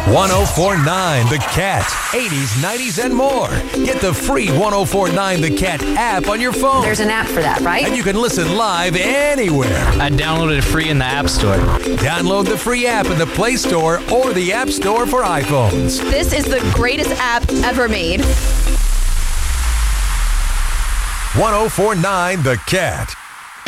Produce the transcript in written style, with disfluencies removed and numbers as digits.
1049 The Cat. 80s, 90s, and more. Get the free 1049 The Cat app on your phone. There's an app for that, right? And you can listen live anywhere. I downloaded it free in the App Store. Download the free app in the Play Store or the App Store for iPhones. This is the greatest app ever made. 1049 The Cat.